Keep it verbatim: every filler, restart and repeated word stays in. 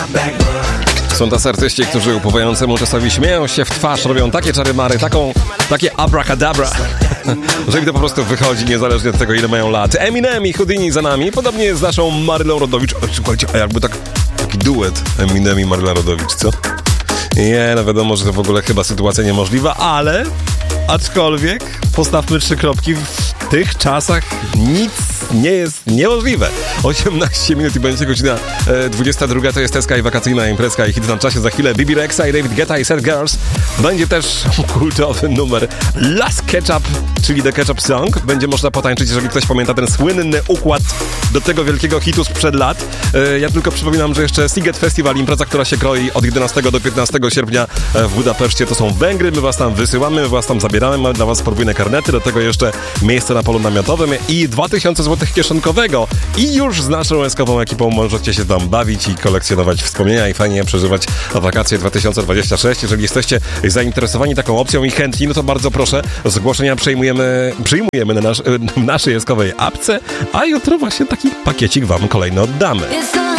Są tacy artyści, którzy upływającemu czasowi śmieją się w twarz, robią takie czary-mary, taką, takie abracadabra, że im to po prostu wychodzi niezależnie od tego, ile mają lat. Eminem i Houdini za nami, podobnie jest z naszą Marylą Rodowicz. O, słuchajcie, a jakby tak, taki duet Eminem i Maryla Rodowicz, co? Nie, no wiadomo, że to w ogóle chyba sytuacja niemożliwa, ale aczkolwiek postawmy trzy kropki, w tych czasach nic nie jest niemożliwe. osiemnaście minut i będzie godzina e, dwudziesta druga, to jest teska i wakacyjna imprezka i hit na czasie za chwilę. Bibi Rexha i David Guetta i Sad Girls. Będzie też kultowy numer Last Ketchup, czyli The Ketchup Song. Będzie można potańczyć, jeżeli ktoś pamięta ten słynny układ do tego wielkiego hitu sprzed lat. E, ja tylko przypominam, że jeszcze Sziget Festival, impreza, która się kroi od jedenastego do piętnastego sierpnia w Budapeszcie. To są Węgry, my was tam wysyłamy, my was tam zabieramy, mamy dla was podwójne karnety, do tego jeszcze miejsce na polu namiotowym i dwa tysiące złotych kieszonkowego. I już z naszą łezkową ekipą możecie się tam bawić i kolekcjonować wspomnienia i fajnie przeżywać wakacje dwa tysiące dwudziesty szósty. Jeżeli jesteście zainteresowani taką opcją i chętni, no to bardzo proszę, zgłoszenia przyjmujemy, przyjmujemy na nasz, w naszej łezkowej apce, a jutro właśnie taki pakiecik wam kolejny oddamy.